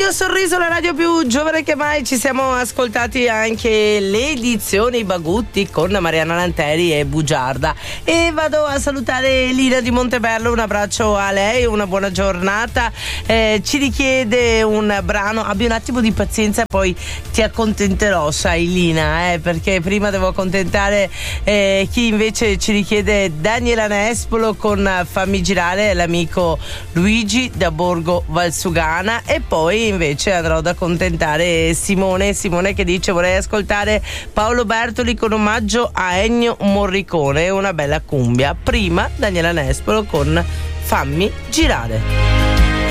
Radio Sorriso, la radio più giovane che mai. Ci siamo ascoltati anche le edizioni Bagutti con Mariana Lanteri e Bugiarda. E vado a salutare Lina di Montebello, un abbraccio a lei, una buona giornata. Ci richiede un brano, abbi un attimo di pazienza, poi ti accontenterò, sai Lina, perché prima devo accontentare chi invece ci richiede Daniela Nespolo con Fammi girare, l'amico Luigi da Borgo Valsugana, e poi invece andrò ad accontentare Simone che dice vorrei ascoltare Paolo Bertoli con omaggio a Ennio Morricone, una bella cumbia. Prima Daniela Nespolo con Fammi girare.